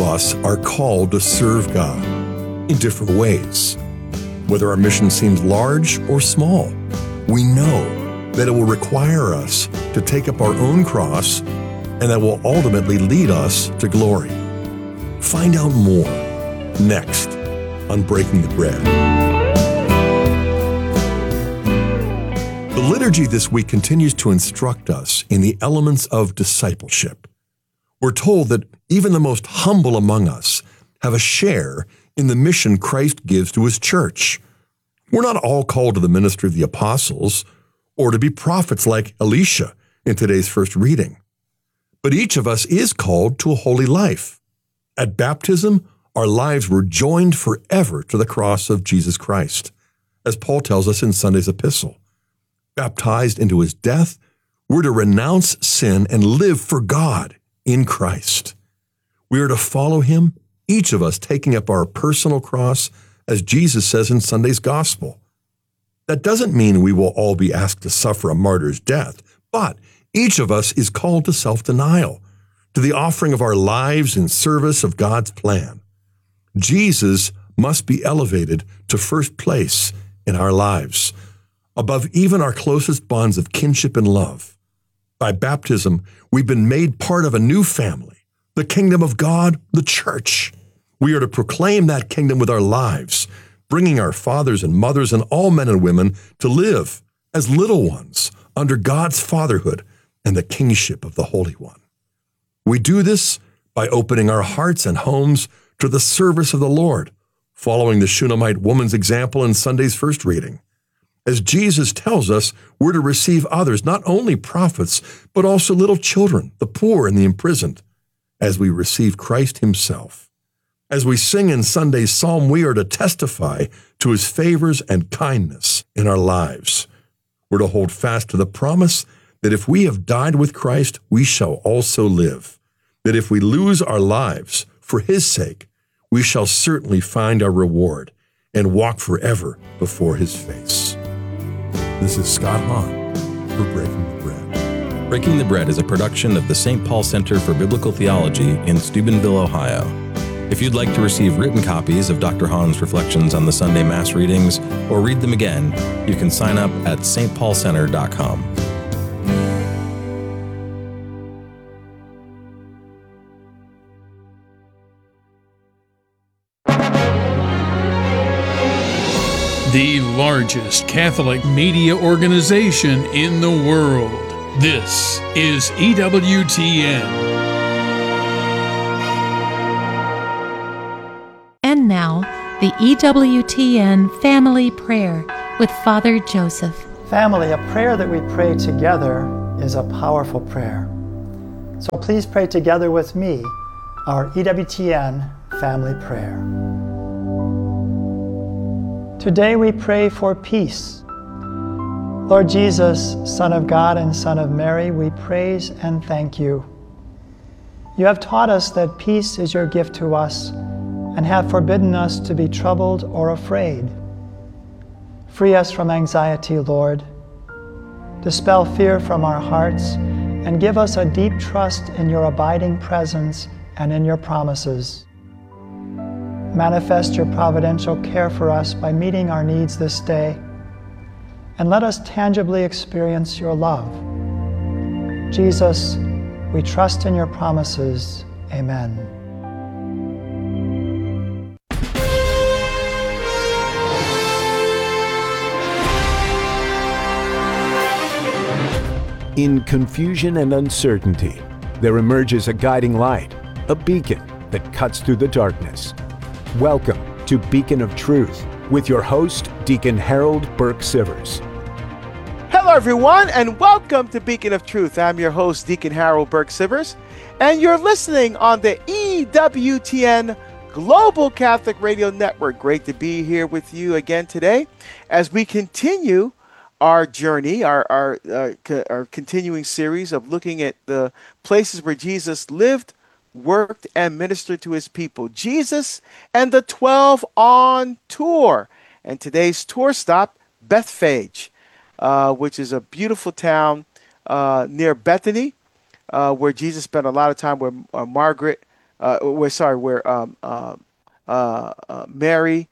us are called to serve God in different ways. Whether our mission seems large or small, we know that it will require us to take up our own cross and that will ultimately lead us to glory. Find out more next on Breaking the Bread. The liturgy this week continues to instruct us in the elements of discipleship. We're told that even the most humble among us have a share in the mission Christ gives to his church. We're not all called to the ministry of the apostles or to be prophets like Elisha in today's first reading. But each of us is called to a holy life. At baptism, our lives were joined forever to the cross of Jesus Christ, as Paul tells us in Sunday's epistle. Baptized into his death, we're to renounce sin and live for God in Christ. We are to follow him, each of us taking up our personal cross, as Jesus says in Sunday's gospel. That doesn't mean we will all be asked to suffer a martyr's death, but each of us is called to self-denial, to the offering of our lives in service of God's plan. Jesus must be elevated to first place in our lives, above even our closest bonds of kinship and love. By baptism, we've been made part of a new family, the kingdom of God, the church. We are to proclaim that kingdom with our lives, bringing our fathers and mothers and all men and women to live as little ones under God's fatherhood and the kingship of the Holy One. We do this by opening our hearts and homes to the service of the Lord, following the Shunammite woman's example in Sunday's first reading. As Jesus tells us, we're to receive others, not only prophets, but also little children, the poor and the imprisoned, as we receive Christ himself. As we sing in Sunday's psalm, we are to testify to his favors and kindness in our lives. We're to hold fast to the promise that if we have died with Christ, we shall also live. That if we lose our lives for his sake, we shall certainly find our reward and walk forever before his face. This is Scott Hahn for Breaking the Bread. Breaking the Bread is a production of the St. Paul Center for Biblical Theology in Steubenville, Ohio. If you'd like to receive written copies of Dr. Hahn's reflections on the Sunday Mass readings or read them again, you can sign up at stpaulcenter.com. The largest Catholic media organization in the world. This is EWTN. And now, the EWTN Family Prayer with Father Joseph. Family, a prayer that we pray together is a powerful prayer. So please pray together with me our EWTN Family Prayer. Today we pray for peace. Lord Jesus, Son of God and Son of Mary, we praise and thank you. You have taught us that peace is your gift to us and have forbidden us to be troubled or afraid. Free us from anxiety, Lord. Dispel fear from our hearts and give us a deep trust in your abiding presence and in your promises. Manifest your providential care for us by meeting our needs this day, and let us tangibly experience your love. Jesus, we trust in your promises. Amen. In confusion and uncertainty, there emerges a guiding light, a beacon that cuts through the darkness. Welcome to Beacon of Truth with your host, Deacon Harold Burke-Sivers. Hello, everyone, and welcome to Beacon of Truth. I'm your host, Deacon Harold Burke-Sivers, and you're listening on the EWTN Global Catholic Radio Network. Great to be here with you again today as we continue our journey, our continuing series of looking at the places where Jesus lived, worked, and ministered to his people. Jesus and the 12 on tour. And today's tour stop, Bethphage, which is a beautiful town near Bethany, where Jesus spent a lot of time, where Margaret Mary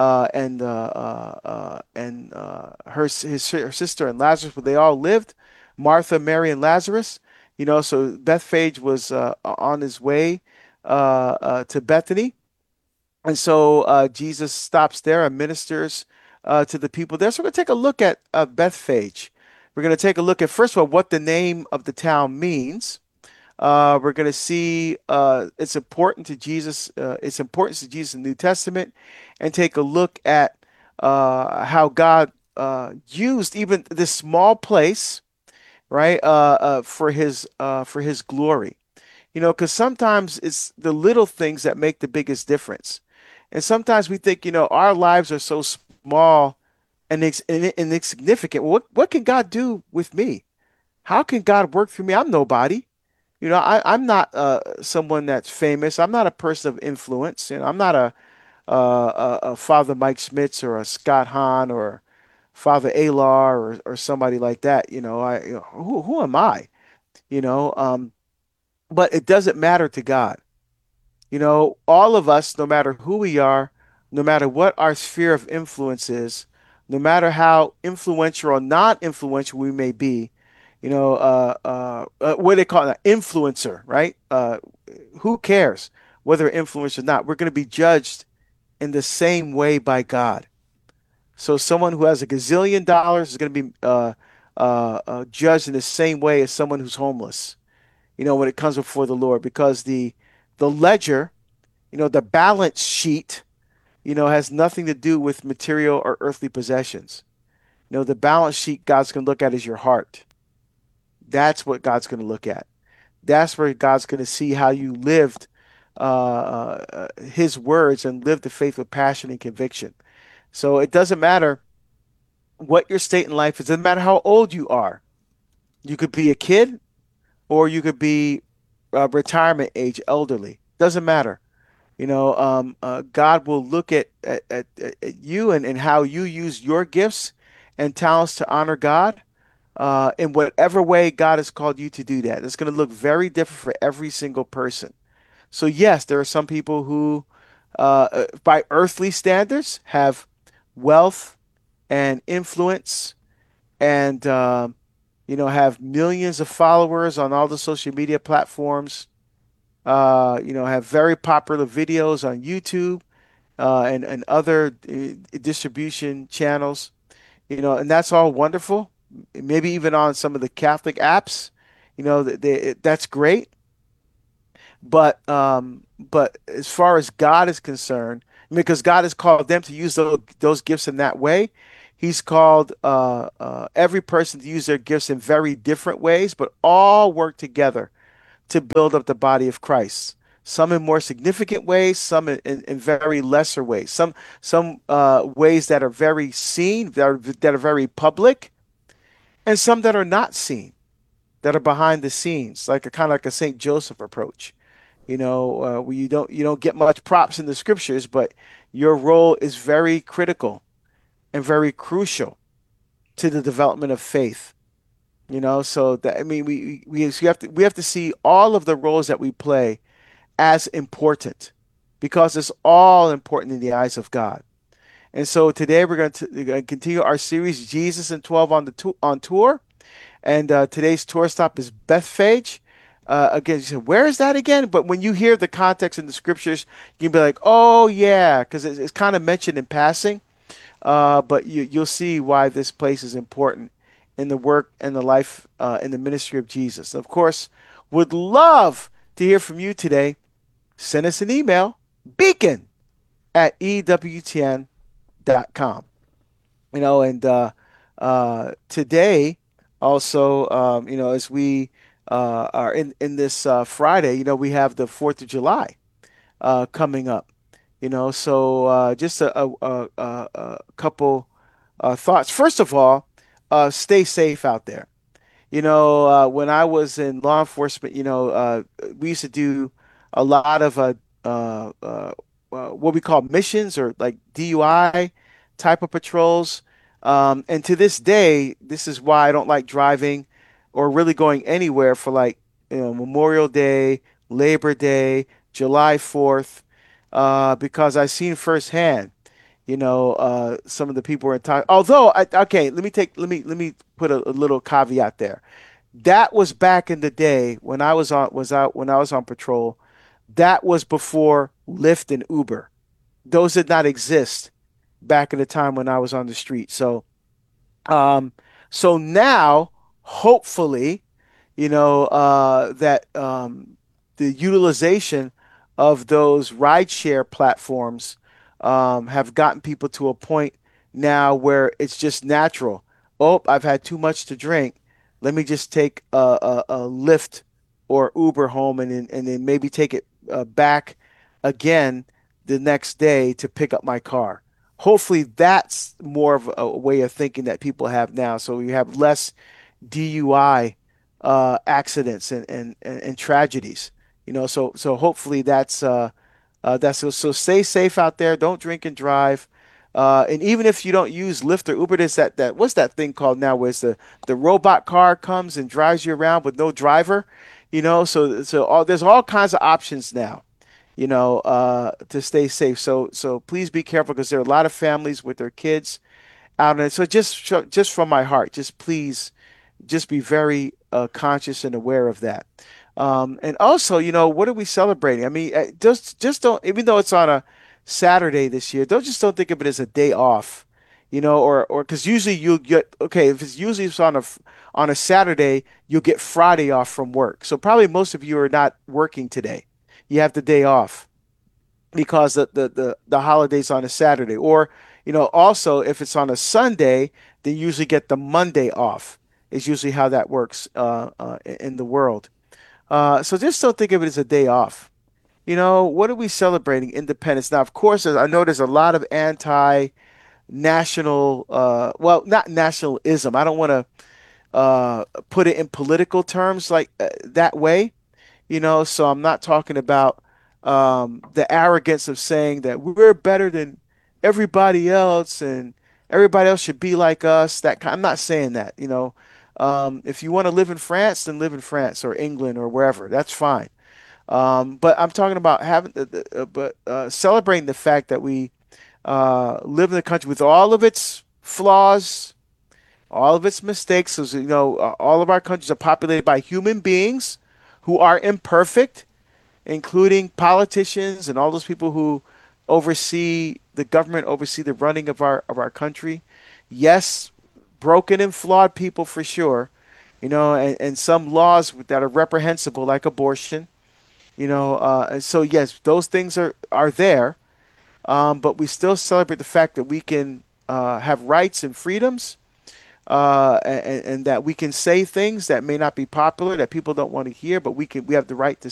and her sister and Lazarus, where they all lived, Martha, Mary, and Lazarus. So Bethphage was on his way to Bethany, and so Jesus stops there and ministers to the people there. So we're going to take a look at Bethphage. We're going to take a look at, first of all, what the name of the town means. We're going to see its importance to Jesus in the New Testament, and take a look at how God used even this small place, right, for His glory. Because sometimes it's the little things that make the biggest difference, and sometimes we think, our lives are so small and insignificant. What can God do with me? How can God work through me? I'm nobody. I'm not someone that's famous. I'm not a person of influence. I'm not a Father Mike Schmitz or a Scott Hahn or Father Alar or somebody like that. Who am I? But it doesn't matter to God. All of us, no matter who we are, no matter what our sphere of influence is, no matter how influential or not influential we may be, what they call it, an influencer, right? Who cares whether influence or not? We're going to be judged in the same way by God. So someone who has a gazillion dollars is going to be judged in the same way as someone who's homeless, when it comes before the Lord, because the ledger, the balance sheet, has nothing to do with material or earthly possessions. The balance sheet God's going to look at is your heart. That's what God's going to look at. That's where God's going to see how you lived His words and lived the faith with passion and conviction. So it doesn't matter what your state in life is. It doesn't matter how old you are. You could be a kid, or you could be retirement age, elderly. Doesn't matter. God will look at you and how you use your gifts and talents to honor God. In whatever way God has called you to do that. It's going to look very different for every single person. So yes, there are some people who, by earthly standards, have wealth and influence and, have millions of followers on all the social media platforms, have very popular videos on YouTube and other distribution channels, and that's all wonderful. Maybe even on some of the Catholic apps, that's great. But as far as God is concerned, because God has called them to use those gifts in that way, He's called every person to use their gifts in very different ways, but all work together to build up the body of Christ. Some in more significant ways, some in very lesser ways. Some ways that are very seen, that are very public, and some that are not seen, that are behind the scenes, like a Saint Joseph approach, where you don't get much props in the scriptures, but your role is very critical and very crucial to the development of faith. So that, we have to see all of the roles that we play as important, because it's all important in the eyes of God. And so today we're going to continue our series, Jesus and 12 on tour. And today's tour stop is Bethphage. Again, you said, where is that again? But when you hear the context in the scriptures, you can be like, oh, yeah, because it's kind of mentioned in passing. But you'll see why this place is important in the work and the life in the ministry of Jesus. And of course, would love to hear from you today. Send us an email, beacon@ewtn.com. And today also, as we are in this Friday, we have the 4th of July coming up. So just a couple thoughts. First of all, stay safe out there. When I was in law enforcement, we used to do a lot of what we call missions, or like DUI type of patrols. And to this day, this is why I don't like driving or really going anywhere for Memorial Day, Labor Day, July 4th, because I've seen firsthand, some of the people were in time. Although, okay, let me put a little caveat there. That was back in the day when I was on patrol. That was before Lyft and Uber. Those did not exist back in the time when I was on the street. Um, so now, hopefully, that the utilization of those rideshare platforms have gotten people to a point now where it's just natural. Oh, I've had too much to drink. Let me just take a Lyft or Uber home, and then maybe take it back again the next day to pick up my car. Hopefully, that's more of a way of thinking that people have now. So you have less DUI accidents and tragedies. So hopefully that's so stay safe out there. Don't drink and drive. And even if you don't use Lyft or Uber, there's that what's that thing called now, where it's the robot car comes and drives you around with no driver. There's all kinds of options now, to stay safe. So please be careful, because there are a lot of families with their kids out in it. So just from my heart, just please, just be very conscious and aware of that. And also, what are we celebrating? I mean, just don't, even though it's on a Saturday this year, don't think of it as a day off, or because usually you'll get, okay, if it's on a Saturday, you'll get Friday off from work. So probably most of you are not working today. You have the day off because the holiday's on a Saturday. Or, also if it's on a Sunday, then you usually get the Monday off, is usually how that works in the world. So just don't think of it as a day off. What are we celebrating? Independence. Now, of course, I know there's a lot of anti-national, well, not nationalism. I don't want to put it in political terms like that way, so I'm not talking about the arrogance of saying that we're better than everybody else and everybody else should be like us. I'm not saying that. If you want to live in France, then live in France or England or wherever. That's fine. But I'm talking about celebrating the fact that we live in a country with all of its flaws, all of its mistakes. So, all of our countries are populated by human beings who are imperfect, including politicians and all those people who oversee the government, oversee the running of our country. Yes, broken and flawed people for sure, and some laws that are reprehensible, like abortion, and so yes, those things are there, but we still celebrate the fact that we can have rights and freedoms, and that we can say things that may not be popular, that people don't want to hear, but we have the right to